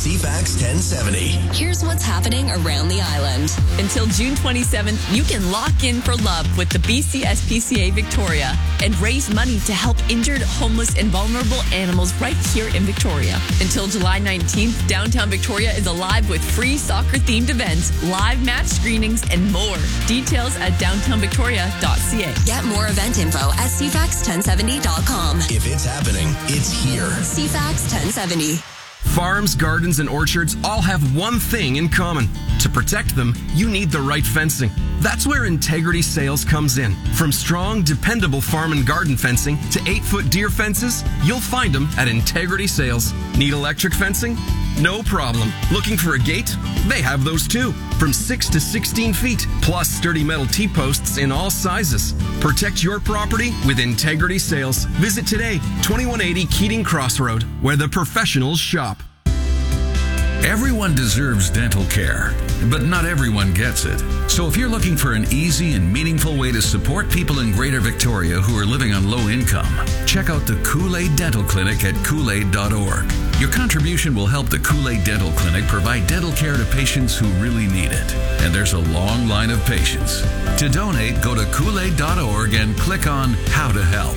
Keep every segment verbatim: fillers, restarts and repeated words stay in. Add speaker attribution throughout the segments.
Speaker 1: C FAX ten seventy.
Speaker 2: Here's what's happening around the island.
Speaker 3: Until June twenty-seventh, you can lock in for love with the B C S P C A Victoria and raise money to help injured, homeless, and vulnerable animals right here in Victoria. Until July nineteenth, downtown Victoria is alive with free soccer-themed events, live match screenings, and more. Details at downtown victoria dot c a.
Speaker 2: Get more event info at c fax ten seventy dot com.
Speaker 1: If it's happening, it's here.
Speaker 2: C FAX ten seventy.
Speaker 4: Farms, gardens, and orchards all have one thing in common. To protect them, you need the right fencing. That's where Integrity Sales comes in. From strong, dependable farm and garden fencing to eight-foot deer fences, you'll find them at Integrity Sales. Need electric fencing? No problem. Looking for a gate? They have those too. From six to sixteen feet, plus sturdy metal T-posts in all sizes. Protect your property with Integrity Sales. Visit today, twenty-one eighty Keating Crossroad, where the professionals shop.
Speaker 5: Everyone deserves dental care, but not everyone gets it. So if you're looking for an easy and meaningful way to support people in Greater Victoria who are living on low income, check out the Kool-Aid Dental Clinic at kool aid dot org. Your contribution will help the Kool-Aid Dental Clinic provide dental care to patients who really need it. And there's a long line of patients. To donate, go to kool aid dot org and click on How to Help.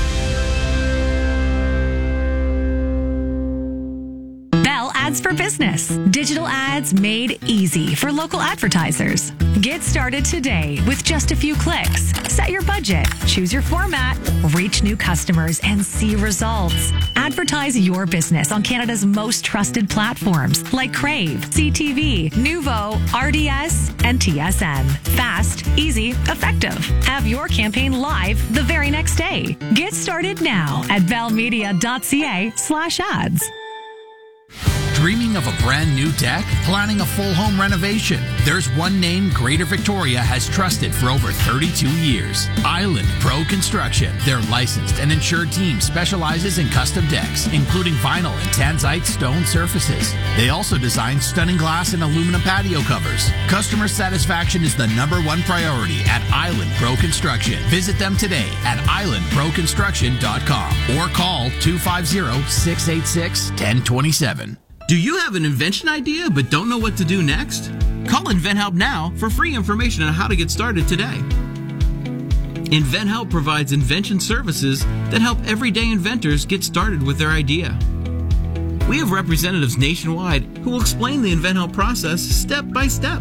Speaker 6: Ads for Business. Digital ads made easy for local advertisers. Get started today with just a few clicks. Set your budget, choose your format, reach new customers, and see results. Advertise your business on Canada's most trusted platforms like Crave, C T V, Nuvo, R D S, and T S N. Fast, easy, effective. Have your campaign live the very next day. Get started now at valmedia dot c a slash ads.
Speaker 7: Dreaming of a brand new deck? Planning a full home renovation? There's one name Greater Victoria has trusted for over thirty-two years. Island Pro Construction. Their licensed and insured team specializes in custom decks, including vinyl and tanzite stone surfaces. They also design stunning glass and aluminum patio covers. Customer satisfaction is the number one priority at Island Pro Construction. Visit them today at island pro construction dot com or call two five zero, six eight six, one zero two seven.
Speaker 8: Do you have an invention idea but don't know what to do next? Call InventHelp now for free information on how to get started today. InventHelp provides invention services that help everyday inventors get started with their idea. We have representatives nationwide who will explain the InventHelp process step by step.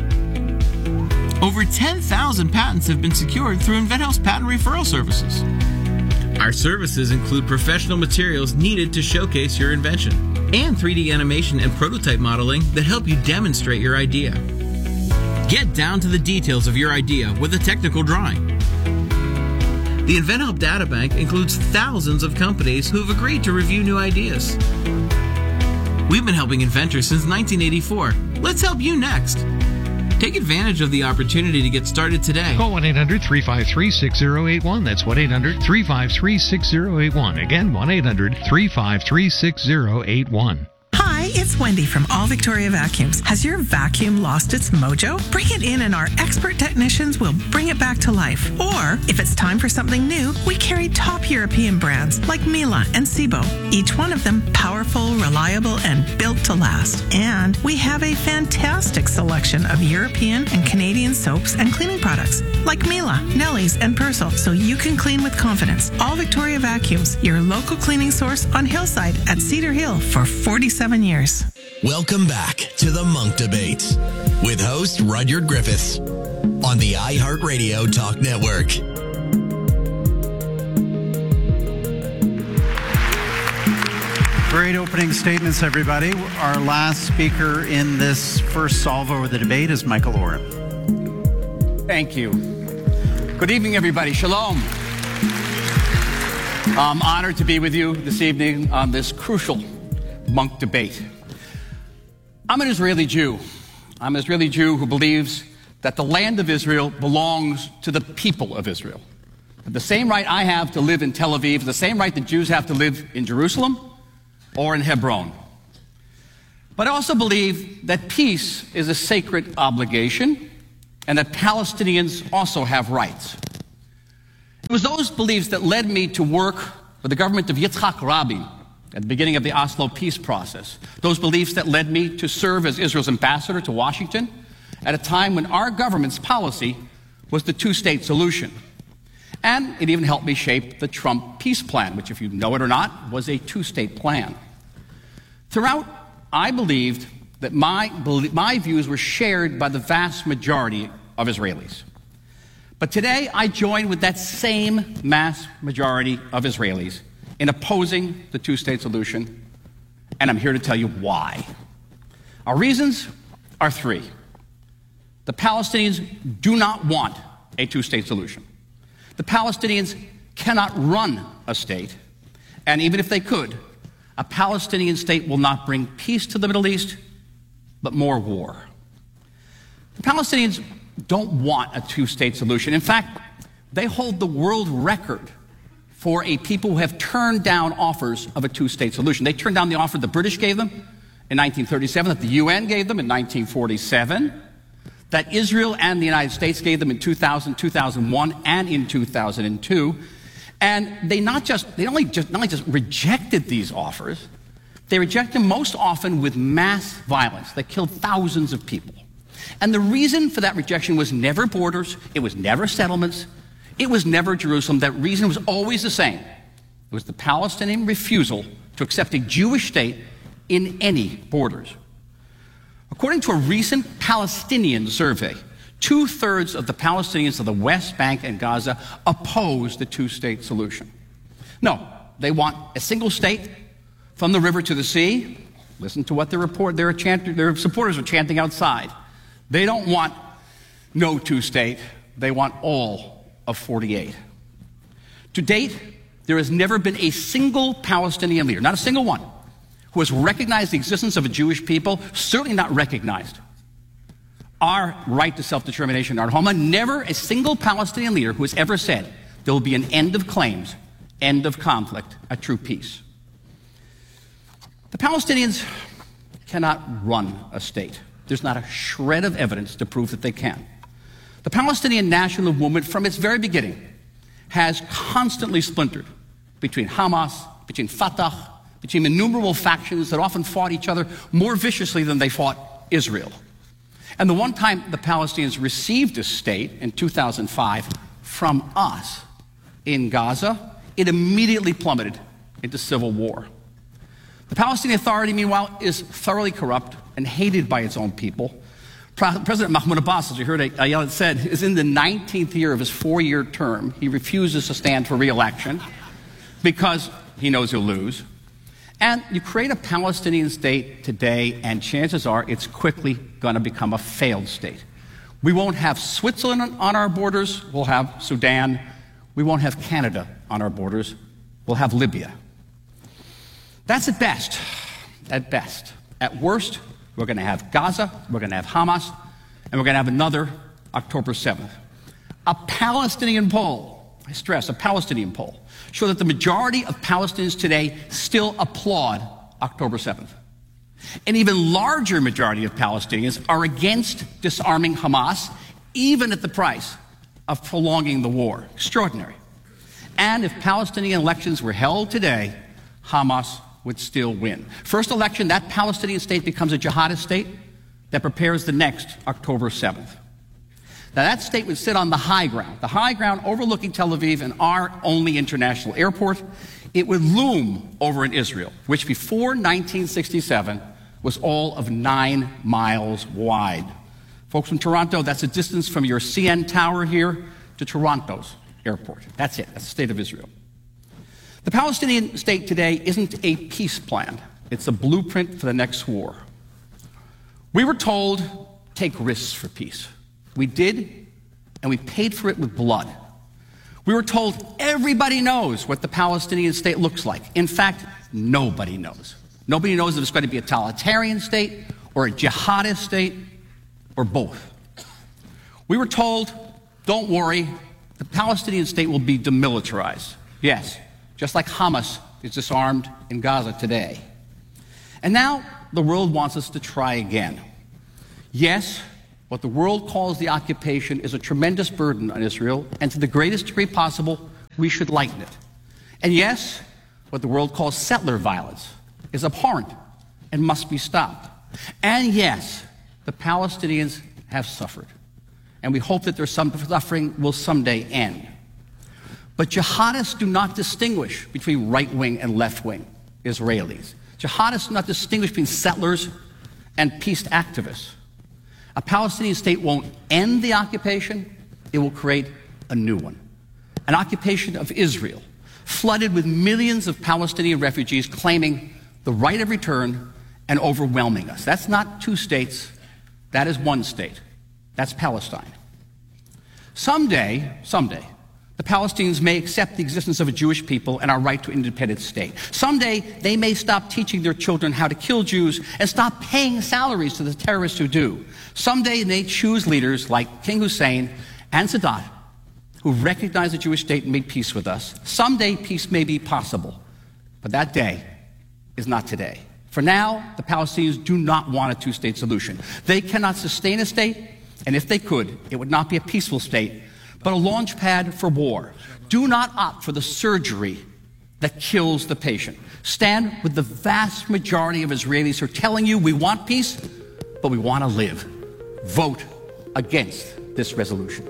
Speaker 8: Over ten thousand patents have been secured through InventHelp's patent referral services. Our services include professional materials needed to showcase your invention and three D animation and prototype modeling that help you demonstrate your idea. Get down to the details of your idea with a technical drawing. The InventHelp Databank includes thousands of companies who have agreed to review new ideas. We've been helping inventors since nineteen eighty-four. Let's help you next. Take advantage of the opportunity to get started today.
Speaker 9: Call one eight hundred, three five three, six zero eight one. That's one eight hundred, three five three, six zero eight one. Again, one eight hundred, three five three, six zero eight one.
Speaker 10: Hi, it's Wendy from All Victoria Vacuums. Has your vacuum lost its mojo? Bring it in and our expert technicians will bring it back to life. Or, if it's time for something new, we carry top European brands like Miele and Sebo. Each one of them powerful, reliable, and built to last. And we have a fantastic selection of European and Canadian soaps and cleaning products like Miele, Nelly's, and Persil, so you can clean with confidence. All Victoria Vacuums, your local cleaning source on Hillside at Cedar Hill for forty-seven years.
Speaker 1: Welcome back to the Monk Debates with host Rudyard Griffiths on the iHeartRadio Talk Network.
Speaker 11: Great opening statements, everybody. Our last speaker in this first salvo of the debate is Michael Oren.
Speaker 12: Thank you. Good evening, everybody. Shalom. I'm honored to be with you this evening on this crucial Monk debate. I'm an Israeli Jew. I'm an Israeli Jew who believes that the land of Israel belongs to the people of Israel. The same right I have to live in Tel Aviv, the same right that Jews have to live in Jerusalem or in Hebron. But I also believe that peace is a sacred obligation and that Palestinians also have rights. It was those beliefs that led me to work for the government of Yitzhak Rabin at the beginning of the Oslo peace process. Those beliefs that led me to serve as Israel's ambassador to Washington at a time when our government's policy was the two-state solution. And it even helped me shape the Trump peace plan, which, if you know it or not, was a two-state plan. Throughout, I believed that my, my views were shared by the vast majority of Israelis. But today, I join with that same mass majority of Israelis in opposing the two-state solution, and I'm here to tell you why. Our reasons are three. The Palestinians do not want a two-state solution. The Palestinians cannot run a state, and even if they could, a Palestinian state will not bring peace to the Middle East, but more war. The Palestinians don't want a two-state solution. In fact, they hold the world record for a people who have turned down offers of a two-state solution. They turned down the offer the British gave them in nineteen thirty-seven, that the U N gave them in nineteen forty-seven, that Israel and the United States gave them in two thousand, two thousand one, and in two thousand two. And they not just, they only just, not only just rejected these offers, they rejected them most often with mass violence that killed thousands of people. And the reason for that rejection was never borders, it was never settlements, it was never Jerusalem. That reason was always the same. It was the Palestinian refusal to accept a Jewish state in any borders. According to a recent Palestinian survey, two-thirds of the Palestinians of the West Bank and Gaza oppose the two-state solution. No, they want a single state from the river to the sea. Listen to what their, report, their, chant, their supporters are chanting outside. They don't want no two-state. They want all of forty-eight. To date, there has never been a single Palestinian leader, not a single one, who has recognized the existence of a Jewish people, certainly not recognized our right to self-determination in our homeland. Never a single Palestinian leader who has ever said there will be an end of claims, end of conflict, a true peace. The Palestinians cannot run a state. There's not a shred of evidence to prove that they can. The Palestinian national movement, from its very beginning, has constantly splintered between Hamas, between Fatah, between innumerable factions that often fought each other more viciously than they fought Israel. And the one time the Palestinians received a state in two thousand five from us in Gaza, it immediately plummeted into civil war. The Palestinian Authority, meanwhile, is thoroughly corrupt and hated by its own people. President Mahmoud Abbas, as you heard Ayelet said, is in the nineteenth year of his four-year term. He refuses to stand for re-election because he knows he'll lose. And you create a Palestinian state today, and chances are it's quickly going to become a failed state. We won't have Switzerland on our borders. We'll have Sudan. We won't have Canada on our borders. We'll have Libya. That's at best. At best. At worst, we're going to have Gaza, we're going to have Hamas, and we're going to have another October seventh. A Palestinian poll, I stress, a Palestinian poll, show that the majority of Palestinians today still applaud October seventh. An even larger majority of Palestinians are against disarming Hamas, even at the price of prolonging the war. Extraordinary. And if Palestinian elections were held today, Hamas would still win. First election, that Palestinian state becomes a jihadist state that prepares the next October seventh. Now, that state would sit on the high ground, the high ground overlooking Tel Aviv and our only international airport. It would loom over in Israel, which before nineteen sixty-seven was all of nine miles wide. Folks from Toronto, that's a distance from your C N Tower here to Toronto's airport. That's it. That's the state of Israel. The Palestinian state today isn't a peace plan. It's a blueprint for the next war. We were told, take risks for peace. We did, and we paid for it with blood. We were told everybody knows what the Palestinian state looks like. In fact, nobody knows. Nobody knows if it's going to be a totalitarian state or a jihadist state or both. We were told, don't worry, the Palestinian state will be demilitarized. Yes, just like Hamas is disarmed in Gaza today. And now the world wants us to try again. Yes, what the world calls the occupation is a tremendous burden on Israel, and to the greatest degree possible, we should lighten it. And yes, what the world calls settler violence, is abhorrent and must be stopped. And yes, the Palestinians have suffered, and we hope that their suffering will someday end. But jihadists do not distinguish between right-wing and left-wing Israelis. Jihadists do not distinguish between settlers and peace activists. A Palestinian state won't end the occupation, it will create a new one. An occupation of Israel, flooded with millions of Palestinian refugees claiming the right of return and overwhelming us. That's not two states, that is one state. That's Palestine. Someday, someday, the Palestinians may accept the existence of a Jewish people and our right to an independent state. Someday, they may stop teaching their children how to kill Jews and stop paying salaries to the terrorists who do. Someday, they choose leaders like King Hussein and Sadat, who recognized the Jewish state and made peace with us. Someday, peace may be possible, but that day is not today. For now, the Palestinians do not want a two-state solution. They cannot sustain a state, and if they could, it would not be a peaceful state, but a launch pad for war. Do not opt for the surgery that kills the patient. Stand with the vast majority of Israelis who are telling you we want peace, but we want to live. Vote against this resolution.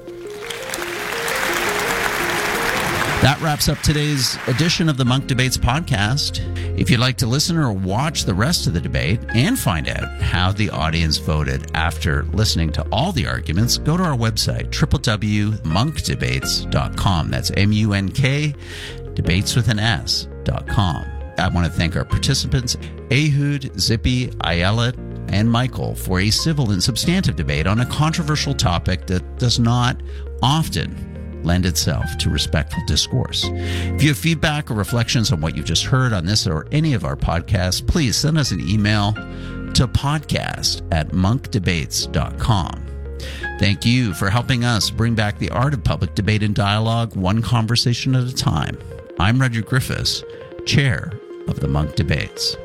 Speaker 13: That wraps up today's edition of the Munk Debates podcast. If you'd like to listen or watch the rest of the debate and find out how the audience voted after listening to all the arguments, go to our website, w w w dot munk debates dot com. That's M U N K, debates with an S, dot com. I want to thank our participants, Ehud, Zippy, Ayelet, and Michael, for a civil and substantive debate on a controversial topic that does not often lend itself to respectful discourse. If you have feedback or reflections on what you've just heard on this or any of our podcasts, please send us an email to podcast at munk debates dot com. Thank you for helping us bring back the art of public debate and dialogue, one conversation at a time. I'm Rudyard Griffiths, chair of the Munk Debates.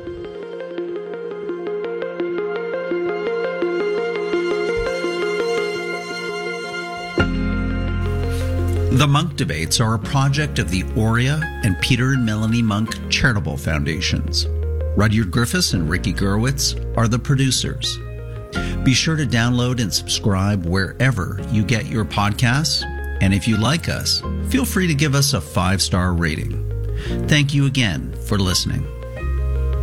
Speaker 13: The Munk Debates are a project of the Aurea and Peter and Melanie Munk Charitable Foundations. Rudyard Griffiths and Ricky Gerwitz are the producers. Be sure to download and subscribe wherever you get your podcasts. And if you like us, feel free to give us a five-star rating. Thank you again for listening.